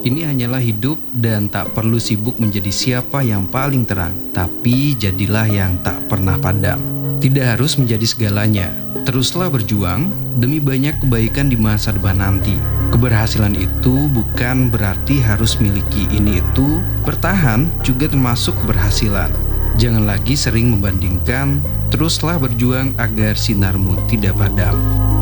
Ini hanyalah hidup dan tak perlu sibuk menjadi siapa yang paling terang, tapi jadilah yang tak pernah padam. Tidak harus menjadi segalanya. Teruslah berjuang demi banyak kebaikan di masa depan nanti. Keberhasilan itu bukan berarti harus miliki ini itu. Bertahan juga termasuk keberhasilan. Jangan lagi sering membandingkan. Teruslah berjuang agar sinarmu tidak padam.